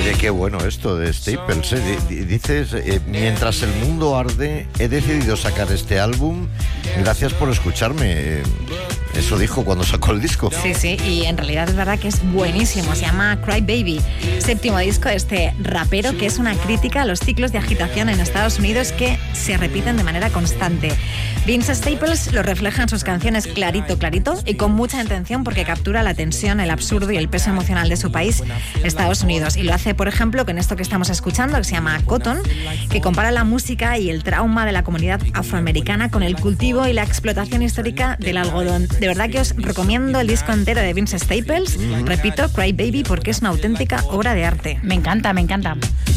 Oye, qué bueno esto de Staples. Dices, mientras el mundo arde, he decidido sacar este álbum. Gracias por escucharme. Eso dijo cuando sacó el disco. Sí, sí, y en realidad es verdad que es buenísimo. Se llama Cry Baby, séptimo disco de este rapero, que es una crítica a los ciclos de agitación en Estados Unidos que se repiten de manera constante. Vince Staples lo refleja en sus canciones clarito, clarito y con mucha intención, porque captura la tensión, el absurdo y el peso emocional de su país, Estados Unidos. Y lo hace, por ejemplo, con esto que estamos escuchando, que se llama Cotton, que compara la música y el trauma de la comunidad afroamericana con el cultivo y la explotación histórica del algodón. De verdad que os recomiendo el disco entero de Vince Staples. Repito, Cry Baby, porque es una auténtica obra de arte. Me encanta, me encanta.